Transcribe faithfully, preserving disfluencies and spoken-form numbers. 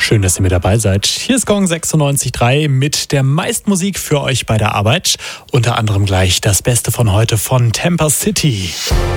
Schön, dass ihr mit dabei seid. Hier ist Gong sechsundneunzig Komma drei mit der meisten Musik für euch bei der Arbeit. Unter anderem gleich das Beste von heute von Tampa City.